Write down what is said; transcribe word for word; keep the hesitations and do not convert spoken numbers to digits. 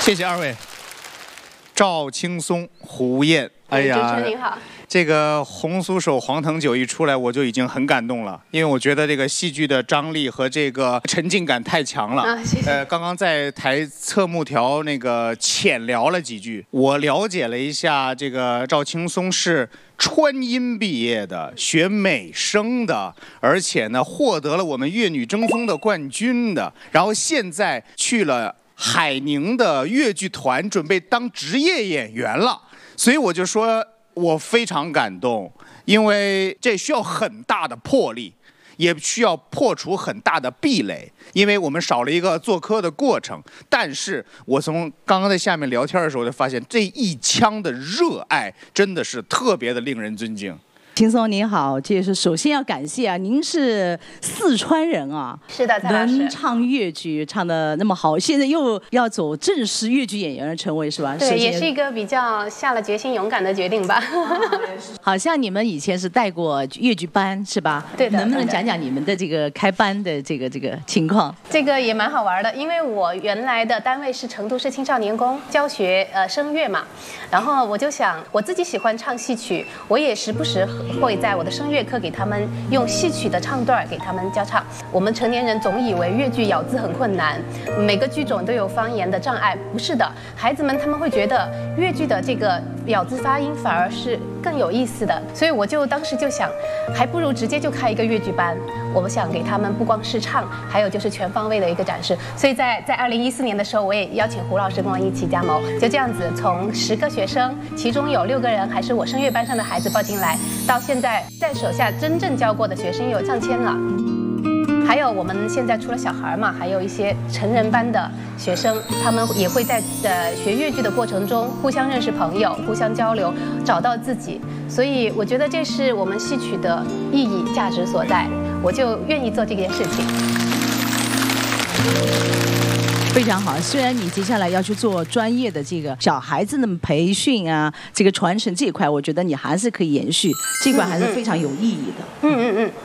谢谢二位。赵青松、胡燕，哎呀， 主持人您好。 这个红酥手黄藤酒一出来，我就已经很感动了，因为我觉得这个戏剧的张力和这个沉浸感太强了。 啊，谢谢。 呃，刚刚在台侧幕条那个浅聊了几句，我了解了一下，这个赵青松是川音毕业的，学美声的，而且呢获得了我们粤女争锋的冠军的，然后现在去了海宁的粤剧团，准备当职业演员了，所以我就说。我非常感动，因为这需要很大的魄力，也需要破除很大的壁垒，因为我们少了一个做科的过程。但是我从刚刚在下面聊天的时候，就发现这一腔的热爱真的是特别的令人尊敬。 青松您好，这是首先要感谢啊，您是四川人啊， 是的，蔡老师能唱粤剧唱得那么好，现在又要走正式粤剧演员的称谓是吧？ 对，也是一个比较下了决心、勇敢的决定吧。 好像你们以前是带过粤剧班是吧？ 对的。 能不能讲讲你们的这个开班的这个这个情况？ 这个也蛮好玩的，因为我原来的单位是成都市青少年宫教学呃声乐嘛，然后我就想我自己喜欢唱戏曲，我也时不时会在我的声乐课给他们用戏曲的唱段给他们教唱。我们成年人总以为粤剧咬字很困难，每个剧种都有方言的障碍，不是的，孩子们他们会觉得粤剧的这个咬字发音反而是更有意思的，所以我就当时就想，还不如直接就开一个粤剧班。我们想给他们不光是唱，还有就是全方位的一个展示。所以在在二零一四年的时候，我也邀请胡老师跟我一起加盟，就这样子从十个学生，其中有六个人还是我声乐班上的孩子报进来，到现在在手下真正教过的学生有上千了。还有我们现在除了小孩嘛，还有一些成人班的学生，他们也会在呃学粤剧的过程中互相认识朋友，互相交流，找到自己。所以我觉得这是我们戏曲的意义价值所在，我就愿意做这件事情。 非常好，虽然你接下来要去做专业的这个小孩子的培训啊，这个传承这一块，我觉得你还是可以延续，这块还是非常有意义的。 嗯嗯嗯。